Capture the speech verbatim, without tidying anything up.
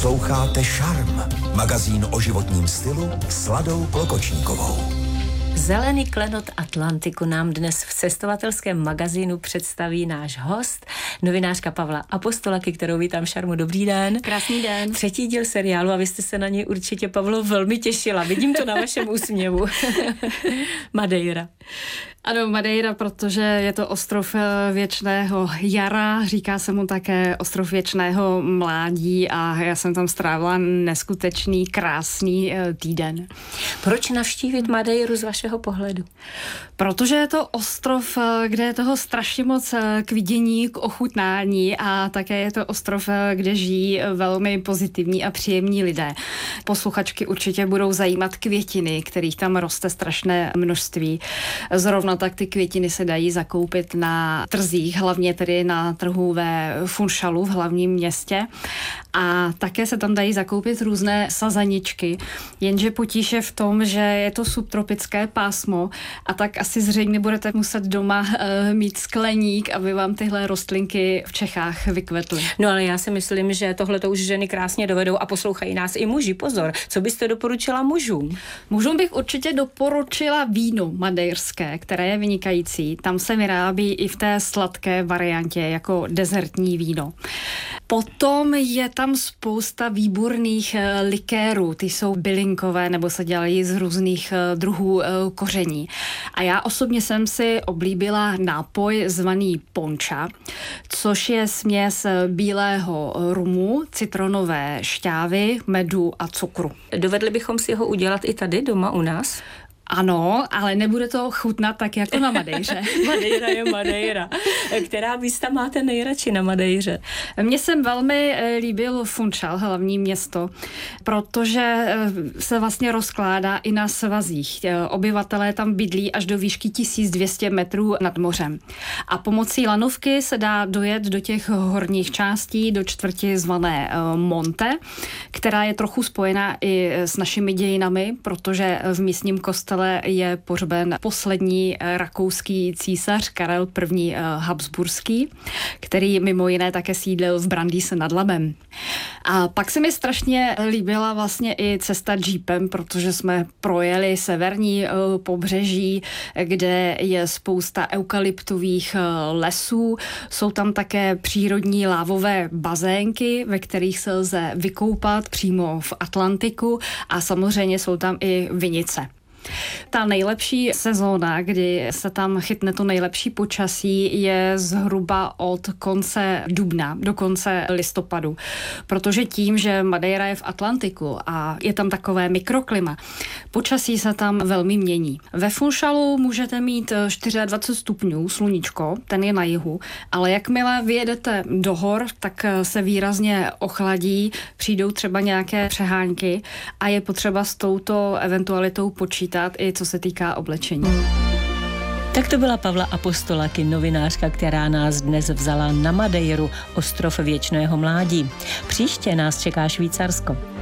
Sloucháte Šarm, magazín o životním stylu s Ladou Klokočníkovou. Zelený klenot Atlantiku nám dnes v cestovatelském magazínu představí náš host, novinářka Pavla Apostolaky, kterou vítám v Šarmu. Dobrý den. Krásný den. Třetí díl seriálu a vy jste se na něj určitě, Pavlo, velmi těšila. Vidím to na vašem úsměvu. Madeira. Ano, Madeira, protože je to ostrov věčného jara, říká se mu také ostrov věčného mládí a já jsem tam strávila neskutečný, krásný týden. Proč navštívit Madeiru z vašeho pohledu? Protože je to ostrov, kde je toho strašně moc k vidění, k ochutnání a také je to ostrov, kde žijí velmi pozitivní a příjemní lidé. Posluchačky určitě budou zajímat květiny, kterých tam roste strašné množství. Zrovna tak ty květiny se dají zakoupit na trzích, hlavně tedy na trhu ve Funchalu v hlavním městě. A také se tam dají zakoupit různé sazaničky, jenže potíž je v tom, že je to subtropické pásmo a tak asi zřejmě budete muset doma uh, mít skleník, aby vám tyhle rostlinky v Čechách vykvetly. No ale já si myslím, že tohle to už ženy krásně dovedou a poslouchají nás i muži. Pozor, co byste doporučila mužům? Mužům bych určitě doporučila víno madeirské, které je vynikající. Tam se vyrábí i v té sladké variantě jako dezertní víno. Potom je tam spousta výborných likérů. Ty jsou bylinkové nebo se dělají z různých druhů koření. A já osobně jsem si oblíbila nápoj zvaný poncha, což je směs bílého rumu, citronové šťávy, medu a cukru. Dovedli bychom si ho udělat i tady doma u nás? Ano, ale nebude to chutnat tak jako na Madeiře. Madeira je Madeira. Která místa máte nejradši na Madeiře? Mně se velmi líbil Funchal, hlavní město, protože se vlastně rozkládá i na svazích. Obyvatelé tam bydlí až do výšky tisíc dvě stě metrů nad mořem. A pomocí lanovky se dá dojet do těch horních částí, do čtvrti zvané Monte, která je trochu spojená i s našimi dějinami, protože v místním kostele je pohřben poslední rakouský císař Karel I. Habsburský, který mimo jiné také sídlil v Brandýse nad Labem. A pak se mi strašně líbila vlastně i cesta jeepem, protože jsme projeli severní pobřeží, kde je spousta eukalyptových lesů. Jsou tam také přírodní lávové bazénky, ve kterých se lze vykoupat přímo v Atlantiku a samozřejmě jsou tam i vinice. Ta nejlepší sezóna, kdy se tam chytne to nejlepší počasí, je zhruba od konce dubna do konce listopadu. Protože tím, že Madeira je v Atlantiku a je tam takové mikroklima, počasí se tam velmi mění. Ve Funchalu můžete mít dvacet čtyři stupňů, sluníčko, ten je na jihu, ale jakmile vyjedete do hor, tak se výrazně ochladí, přijdou třeba nějaké přehánky a je potřeba s touto eventualitou počítat i co se týká oblečení. Tak to byla Pavla Apostolaky, novinářka, která nás dnes vzala na Madeiru, ostrov věčného mládí. Příště nás čeká Švýcarsko.